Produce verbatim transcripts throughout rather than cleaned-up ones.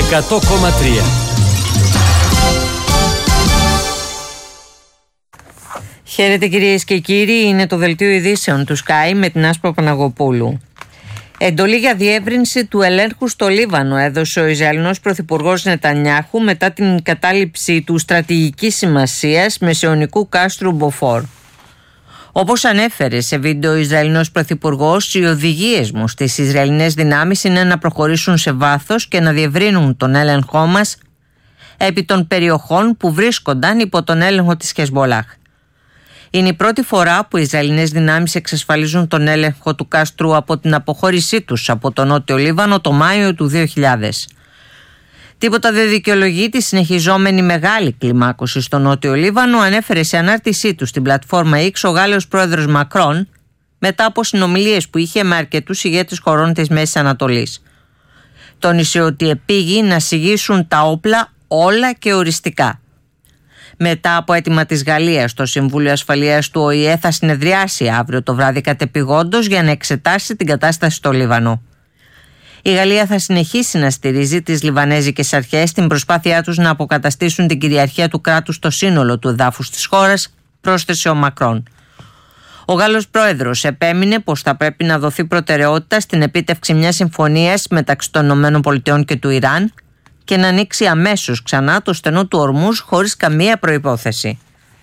εκατό κόμμα τρία. Χαίρετε κυρίες και κύριοι, είναι το δελτίο ειδήσεων του Sky με την Άσπρο Παναγοπούλου. Εντολή για διεύρυνση του ελέγχου στο Λίβανο έδωσε ο Ισραηλινός Πρωθυπουργός Νετανιάχου μετά την κατάληψη του στρατηγικής σημασίας μεσαιωνικού κάστρου Μποφόρ. Όπως ανέφερε σε βίντεο ο Ισραηλινός Πρωθυπουργός, οι οδηγίες μου στις Ισραηλινές δυνάμεις είναι να προχωρήσουν σε βάθος και να διευρύνουν τον έλεγχό μας επί των περιοχών που βρίσκονταν υπό τον έλεγχο της Χεσμολάχ. Είναι η πρώτη φορά που οι Ισραηλινές δυνάμεις εξασφαλίζουν τον έλεγχο του κάστρου από την αποχώρησή τους από τον Νότιο Λίβανο το Μάιο του δύο χιλιάδες. Τίποτα δεν δικαιολογεί τη συνεχιζόμενη μεγάλη κλιμάκωση στο Νότιο Λίβανο, ανέφερε σε ανάρτησή του στην πλατφόρμα X ο Γάλλος πρόεδρος Μακρόν μετά από συνομιλίες που είχε με αρκετούς ηγέτες χωρών της Μέσης Ανατολής. Τόνισε ότι επήγει να συγγύσουν τα όπλα όλα και οριστικά. Μετά από αίτημα της Γαλλίας, το Συμβούλιο Ασφαλείας του Ο Η Ε θα συνεδριάσει αύριο το βράδυ κατεπηγόντως για να εξετάσει την κατάσταση στο Λίβανο. Η Γαλλία θα συνεχίσει να στηρίζει τις Λιβανέζικες αρχές στην προσπάθειά τους να αποκαταστήσουν την κυριαρχία του κράτους στο σύνολο του εδάφους της χώρας, πρόσθεσε ο Μακρόν. Ο Γάλλος πρόεδρος επέμεινε πως θα πρέπει να δοθεί προτεραιότητα στην επίτευξη μιας συμφωνίας μεταξύ των ΗΠΑ και του Ιράν και να ανοίξει αμέσως ξανά το στενό του Ορμούζ χωρίς καμία προϋπόθεση.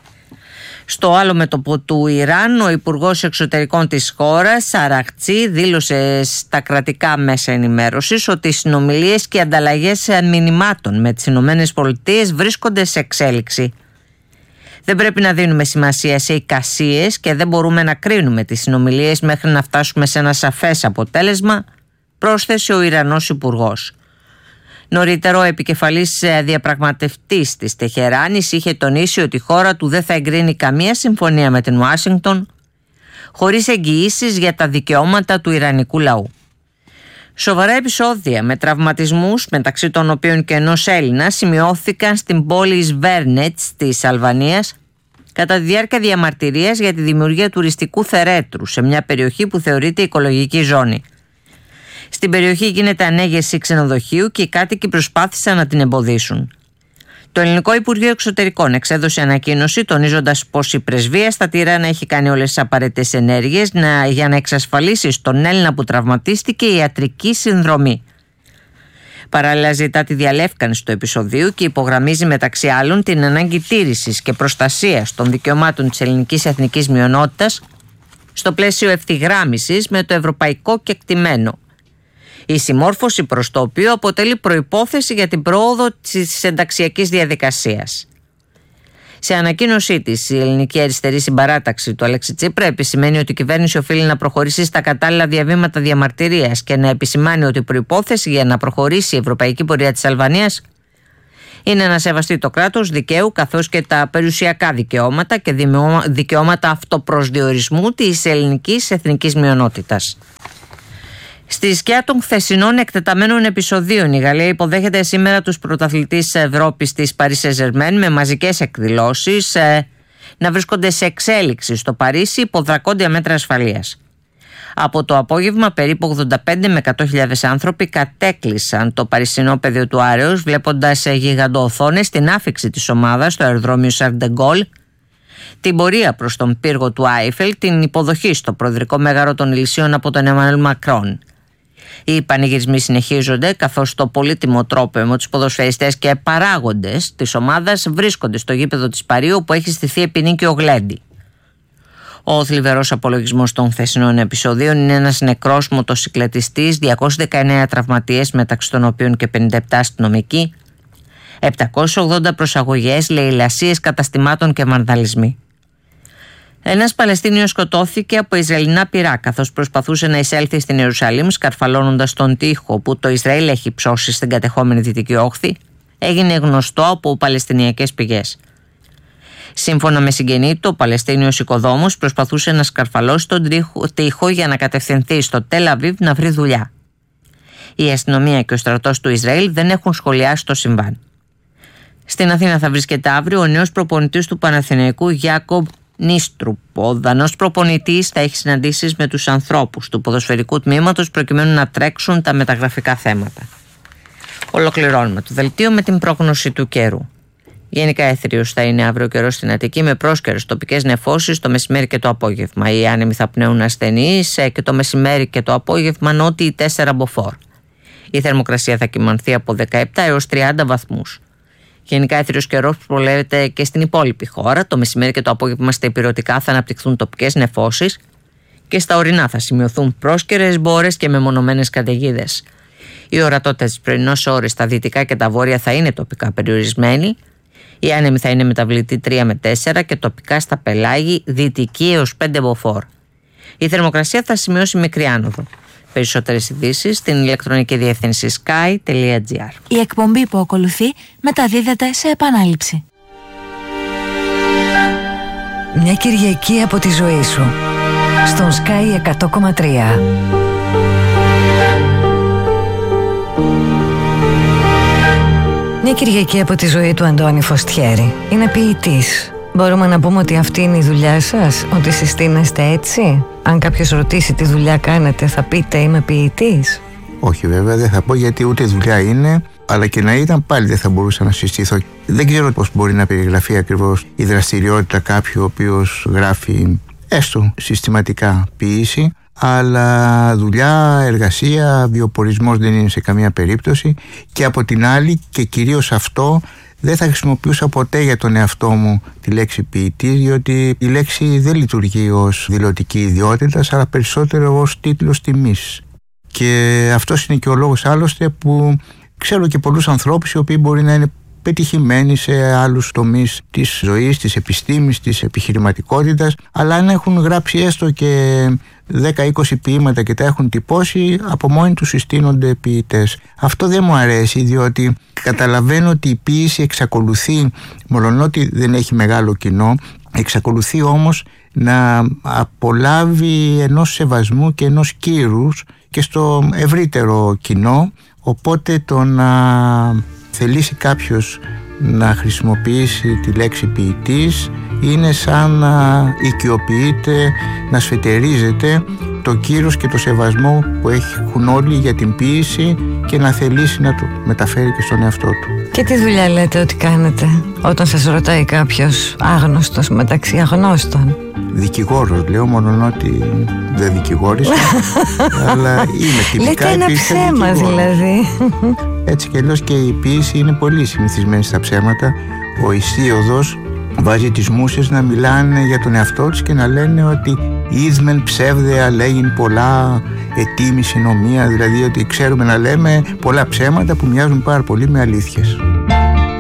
Στο άλλο μέτωπο του Ιράν, ο Υπουργός Εξωτερικών της χώρας, Αραχτζή, δήλωσε στα κρατικά μέσα ενημέρωσης ότι οι συνομιλίες και οι ανταλλαγές μηνυμάτων με τις Ηνωμένες Πολιτείες βρίσκονται σε εξέλιξη. Δεν πρέπει να δίνουμε σημασία σε εικασίες και δεν μπορούμε να κρίνουμε τις συνομιλίες μέχρι να φτάσουμε σε ένα σαφές αποτέλεσμα, πρόσθεσε ο Ιρανός Υπουργός. Νωρίτερα, ο επικεφαλής διαπραγματευτής της Τεχεράνης είχε τονίσει ότι η χώρα του δεν θα εγκρίνει καμία συμφωνία με την Ουάσιγκτον χωρίς εγγυήσεις για τα δικαιώματα του ιρανικού λαού. Σοβαρά επεισόδια με τραυματισμούς, μεταξύ των οποίων και ενός Έλληνα, σημειώθηκαν στην πόλη Σβέρνετς της Αλβανίας κατά τη διάρκεια διαμαρτυρίας για τη δημιουργία τουριστικού θερέτρου σε μια περιοχή που θεωρείται οικολογική ζώνη. Στην περιοχή γίνεται ανέγερση ξενοδοχείου και οι κάτοικοι προσπάθησαν να την εμποδίσουν. Το Ελληνικό Υπουργείο Εξωτερικών εξέδωσε ανακοίνωση τονίζοντας πως η πρεσβεία στα Τύρανα έχει κάνει όλες τις απαραίτητες ενέργειες να, για να εξασφαλίσει στον Έλληνα που τραυματίστηκε η ιατρική συνδρομή. Παράλληλα, ζητά τη διαλεύκανση του επεισοδίου και υπογραμμίζει μεταξύ άλλων την ανάγκη τήρησης και προστασίας των δικαιωμάτων της ελληνικής εθνικής μειονότητας στο πλαίσιο ευθυγράμμισης με το ευρωπαϊκό κεκτημένο. Η συμμόρφωση προς το οποίο αποτελεί προϋπόθεση για την πρόοδο της ενταξιακής διαδικασίας. Σε ανακοίνωσή της, η Ελληνική Αριστερή Συμπαράταξη του Αλέξη Τσίπρα επισημαίνει ότι η κυβέρνηση οφείλει να προχωρήσει στα κατάλληλα διαβήματα διαμαρτυρίας και να επισημάνει ότι η προϋπόθεση για να προχωρήσει η ευρωπαϊκή πορεία της Αλβανίας είναι να σεβαστεί το κράτος δικαίου καθώς και τα περιουσιακά δικαιώματα και δικαιώματα αυτοπροσδιορισμού της ελληνικής εθνικής μειονότητας. Στη σκιά των χθεσινών εκτεταμένων επεισοδίων, η Γαλλία υποδέχεται σήμερα τους πρωταθλητές Ευρώπης της Paris Saint-Germain με μαζικές εκδηλώσεις ε, να βρίσκονται σε εξέλιξη στο Παρίσι υπό δρακόντια μέτρα ασφαλείας. Από το απόγευμα περίπου ογδόντα πέντε με εκατό χιλιάδες άνθρωποι κατέκλυσαν το παρισινό πεδίο του Άρεως βλέποντας σε γιγαντοοθόνες την άφιξη της ομάδας στο αεροδρόμιο Charles de Gaulle, την πορεία προς τον πύργο του Άιφελ, την υποδοχή στο προεδρικό μέγαρο των Ηλυσίων από τον Εμμανουέλ Μακρόν. Οι πανηγυρισμοί συνεχίζονται καθώς το πολύτιμο τρόπαιμο, τους ποδοσφαιριστές και παράγοντες της ομάδας βρίσκονται στο γήπεδο της Παρί όπου έχει στηθεί επινίκιο γλέντι. Ο θλιβερός απολογισμός των χθεσινών επεισοδίων είναι ένας νεκρός μοτοσυκλετιστής, διακόσιες δεκαεννέα τραυματίες μεταξύ των οποίων και πενήντα επτά αστυνομικοί, επτακόσιες ογδόντα προσαγωγές, λαιλασίες καταστημάτων και βανδαλισμοί. Ένας Παλαιστίνιος σκοτώθηκε από Ισραηλινά πυρά καθώς προσπαθούσε να εισέλθει στην Ιερουσαλήμ σκαρφαλώνοντας τον τοίχο που το Ισραήλ έχει ψώσει στην κατεχόμενη Δυτική Όχθη, έγινε γνωστό από παλαιστινιακές πηγές. Σύμφωνα με συγγενή του, ο Παλαιστίνιος οικοδόμος προσπαθούσε να σκαρφαλώσει τον τοίχο για να κατευθυνθεί στο Τελ Αβίβ να βρει δουλειά. Η αστυνομία και ο στρατός του Ισραήλ δεν έχουν σχολιάσει το συμβάν. Στην Αθήνα θα βρίσκεται αύριο ο νέος προπονητής του Παναθηναϊκού Γιάκομπ Νίστρουπ. Ο Δανός προπονητής θα έχει συναντήσεις με τους ανθρώπους του ποδοσφαιρικού τμήματος προκειμένου να τρέξουν τα μεταγραφικά θέματα. Ολοκληρώνουμε το δελτίο με την πρόγνωση του καιρού. Γενικά έθριος θα είναι αύριο καιρός στην Αττική με πρόσκαιρες τοπικές νεφώσεις το μεσημέρι και το απόγευμα. Οι άνεμοι θα πνέουν ασθενείς και το μεσημέρι και το απόγευμα νότιοι τέσσερα μποφόρ. Η θερμοκρασία θα κυμανθεί από δεκαεπτά έως τριάντα βαθμούς. Γενικά έθριος καιρός προβλέπεται και στην υπόλοιπη χώρα. Το μεσημέρι και το απόγευμα στα ηπειρωτικά θα αναπτυχθούν τοπικές νεφώσεις και στα ορεινά θα σημειωθούν πρόσκαιρες μπόρες και μεμονωμένες καταιγίδες. Η ορατότητα της πρωινός ώρες στα δυτικά και τα βόρεια θα είναι τοπικά περιορισμένη. Η άνεμη θα είναι μεταβλητή τρία με τέσσερα και τοπικά στα πελάγη δυτική έως πέντε μποφόρ. Η θερμοκρασία θα σημειώσει μικρή άνοδο. Περισσότερες ειδήσεις στην ηλεκτρονική διεύθυνση sky τελεία gr. Η εκπομπή που ακολουθεί μεταδίδεται σε επανάληψη. Μια Κυριακή από τη ζωή σου στον Sky εκατό κόμμα τρία. Μια Κυριακή από τη ζωή του Αντώνη Φωστιέρη. Είναι ποιητής. Μπορούμε να πούμε ότι αυτή είναι η δουλειά σας, ότι συστήνεστε έτσι? Αν κάποιος ρωτήσει τι δουλειά κάνετε, θα πείτε είμαι ποιητής? Όχι βέβαια, δεν θα πω, γιατί ούτε δουλειά είναι, αλλά και να ήταν πάλι δεν θα μπορούσα να συστηθώ. Δεν ξέρω πώς μπορεί να περιγραφεί ακριβώς η δραστηριότητα κάποιου ο οποίος γράφει έστω συστηματικά ποίηση, αλλά δουλειά, εργασία, βιοπορισμός δεν είναι σε καμία περίπτωση. Και από την άλλη, και κυρίως αυτό, δεν θα χρησιμοποιούσα ποτέ για τον εαυτό μου τη λέξη ποιητής, διότι η λέξη δεν λειτουργεί ως δηλωτική ιδιότητα, αλλά περισσότερο ως τίτλος τιμής. Και αυτός είναι και ο λόγος άλλωστε που ξέρω και πολλούς ανθρώπους οι οποίοι μπορεί να είναι πετυχημένοι σε άλλους τομείς της ζωής, της επιστήμης, της επιχειρηματικότητας, αλλά αν έχουν γράψει έστω και δέκα είκοσι ποίηματα και τα έχουν τυπώσει, από μόνοι τους συστήνονται ποιητές. Αυτό δεν μου αρέσει, διότι καταλαβαίνω ότι η ποίηση εξακολουθεί, μολονότι δεν έχει μεγάλο κοινό, εξακολουθεί όμως να απολάβει ενός σεβασμού και ενός κύρους και στο ευρύτερο κοινό. Οπότε το να θελήσει κάποιος να χρησιμοποιήσει τη λέξη ποιητής είναι σαν να οικειοποιείται, να σφετερίζεται το κύρος και το σεβασμό που έχουν όλοι για την ποίηση και να θελήσει να το μεταφέρει και στον εαυτό του. Και τι δουλειά λέτε ότι κάνετε όταν σας ρωτάει κάποιος άγνωστος μεταξύ αγνώστων? Δικηγόρος λέω, μόνον ότι δεν δικηγόρισα, αλλά είμαι τυπικά. Λέτε ένα ψέμα δηλαδή. Έτσι κι αλλιώς και η ποίηση είναι πολύ συνηθισμένη στα ψέματα. Ο Ησίωδος βάζει τις μούσες να μιλάνε για τον εαυτό τους και να λένε ότι «Ίσμεν ψεύδεα λέγειν πολλά ετήμη συνομία», δηλαδή ότι ξέρουμε να λέμε πολλά ψέματα που μοιάζουν πάρα πολύ με αλήθειες.